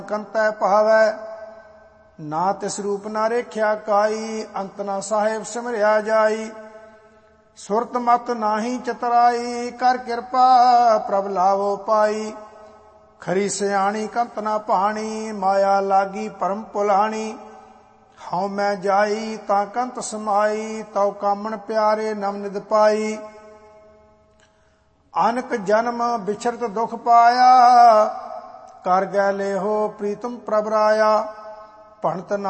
ਕੰਤੈ ਭਾਵੈ। ਨਾ ਤਿਸ ਰੂਪ ਨਾ ਰੇਖਿਆ ਕਾਈ, ਅੰਤ ਨਾ ਸਾਹਿਬ ਸਿਮਰਿਆ ਜਾਈ। ਸੁਰਤ ਮਤ ਨਾਹੀ ਚਤਰਾਈ, ਕਰ ਕਿਰਪਾ ਪ੍ਰਭ ਲਾਵੋ ਪਾਈ। ਖਰੀ ਸਿਆਣੀ ਕੰਤ ਨਾ ਭਾਣੀ, ਮਾਇਆ ਲਾਗੀ ਭਰਮ ਭੁਲਾਣੀ। ਹਉ ਮੈਂ ਜਾਈ ਤਾਂ ਕੰਤ ਸਮਾਈ, ਤਉ ਕਾਮਣ ਪਿਆਰੇ ਨਮ ਨਿਦ ਪਾਈ। ਅਨਕ ਜਨਮ ਬਿਛਰਤ ਦੁਖ ਪਾਇਆ, ਕਰ ਗੈ ਲੇਹੋ ਪ੍ਰੀਤਮ ਪ੍ਰਭ ਰਾਇਆ। ਭਣਤ